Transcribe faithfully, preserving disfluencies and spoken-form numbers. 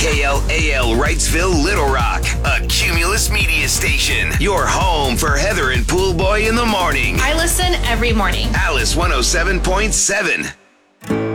K L A L Wrightsville, Little Rock, a Cumulus media station. Your home for Heather and Pool Boy in the morning. I listen every morning. Alice one oh seven point seven.